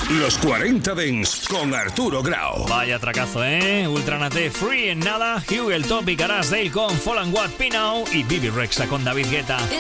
Los 40 Dents con Arturo Grau. Vaya tracazo, ¿eh? Ultranate Free en nada, Hugh el Top y Caras Dale con Fall and What Pinau y Bibi Rexa con David Guetta.